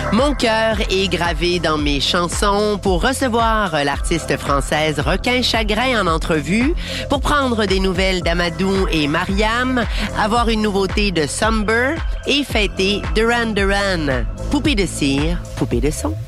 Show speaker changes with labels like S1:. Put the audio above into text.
S1: Mon cœur est gravé dans mes chansons pour recevoir l'artiste française Requin Chagrin en entrevue, pour prendre des nouvelles d'Amadou et Mariam, avoir une nouveauté de Somber et fêter Duran Duran. Poupée de cire, poupée de son.